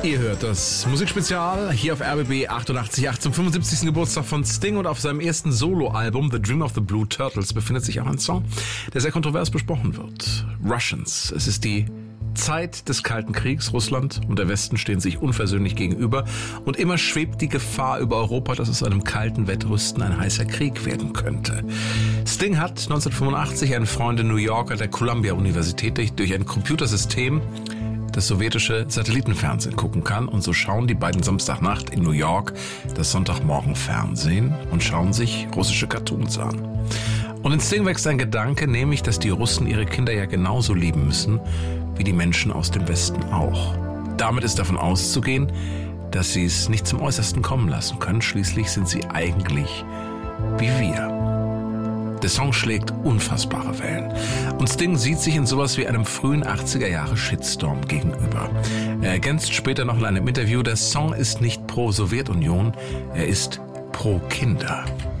Ihr hört das Musikspezial hier auf RBB 88.8 zum 75. Geburtstag von Sting, und auf seinem ersten Soloalbum The Dream of the Blue Turtles befindet sich auch ein Song, der sehr kontrovers besprochen wird. Russians. Es ist die Zeit des Kalten Kriegs. Russland und der Westen stehen sich unversöhnlich gegenüber und immer schwebt die Gefahr über Europa, dass aus einem kalten Wettrüsten ein heißer Krieg werden könnte. Sting hat 1985 einen Freund in New York an der Columbia-Universität durch ein Computersystem das sowjetische Satellitenfernsehen gucken kann, und so schauen die beiden Samstagnacht in New York das Sonntagmorgen-Fernsehen und schauen sich russische Cartoons an. Und in Sting wächst ein Gedanke, nämlich, dass die Russen ihre Kinder ja genauso lieben müssen, wie die Menschen aus dem Westen auch. Damit ist davon auszugehen, dass sie es nicht zum Äußersten kommen lassen können. Schließlich sind sie eigentlich wie wir. Der Song schlägt unfassbare Wellen. Und Sting sieht sich in sowas wie einem frühen 80er-Jahre-Shitstorm gegenüber. Er ergänzt später noch in einem Interview, der Song ist nicht pro Sowjetunion, er ist pro Kinder.